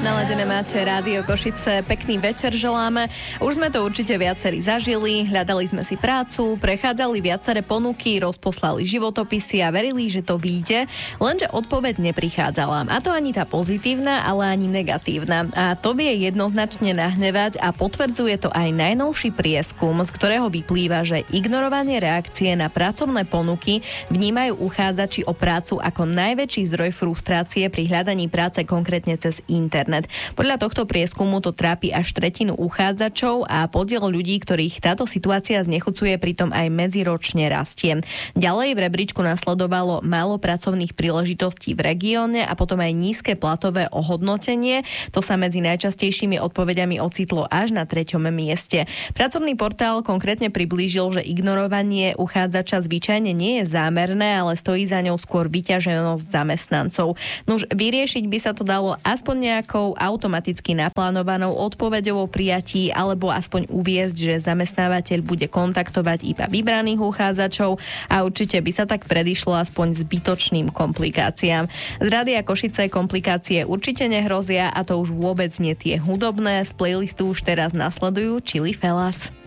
Naladené máte Rádio Košice, pekný večer želáme. Už sme to určite viacerí zažili, hľadali sme si prácu, prechádzali viaceré ponuky, rozposlali životopisy a verili, že to vyjde, lenže odpoveď neprichádzala. A to ani tá pozitívna, ale ani negatívna. A to vie jednoznačne nahnevať a potvrdzuje to aj najnovší prieskum, z ktorého vyplýva, že ignorovanie reakcie na pracovné ponuky vnímajú uchádzači o prácu ako najväčší zdroj frustrácie pri hľadaní práce konkrétne cez internet. Podľa tohto prieskumu to trápi až tretinu uchádzačov a podiel ľudí, ktorých táto situácia znechucuje, pritom aj medziročne rastie. Ďalej v rebríčku nasledovalo málo pracovných príležitostí v regióne a potom aj nízke platové ohodnotenie. To sa medzi najčastejšími odpovediami ocitlo až na 3. mieste. Pracovný portál konkrétne priblížil, že ignorovanie uchádzača zvyčajne nie je zámerné, ale stojí za ňou skôr vyťaženosť zamestnancov. Nuž vyriešiť by sa to dalo aspoň nejakou automaticky naplánovanou odpoveďou o prijatí alebo aspoň uviesť, že zamestnávateľ bude kontaktovať iba vybraných uchádzačov a určite by sa tak predišlo aspoň zbytočným komplikáciám. Z Rádia Košice komplikácie určite nehrozia a to už vôbec nie tie hudobné. Z playlistu už teraz nasledujú Chili Fellas.